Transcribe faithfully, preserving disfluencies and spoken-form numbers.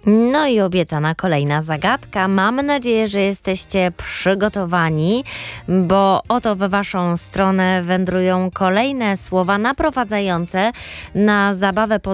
No i obiecana kolejna zagadka. Mam nadzieję, że jesteście przygotowani, bo oto w waszą stronę wędrują kolejne słowa naprowadzające na zabawę pod